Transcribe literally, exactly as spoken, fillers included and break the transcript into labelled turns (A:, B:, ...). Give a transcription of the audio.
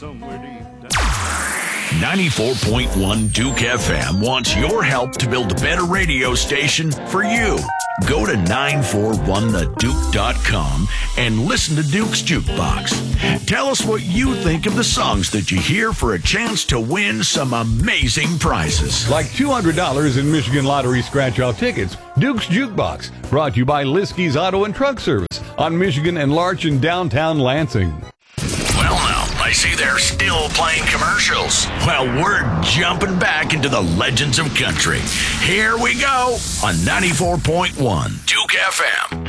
A: Somewhere deep down.
B: ninety-four point one Duke F M wants your help to build a better radio station for you. Go to nine four one the duke dot com and listen to Duke's Jukebox. Tell us what you think of the songs that you hear for a chance to win some amazing prizes.
C: Like two hundred dollars in Michigan Lottery scratch-off tickets. Duke's Jukebox, brought to you by Liskey's Auto and Truck Service on Michigan and Larch in downtown Lansing.
B: Well, now, I see they're still playing commercials. Well, we're jumping back into the legends of country. Here we go on ninety-four point one Duke F M.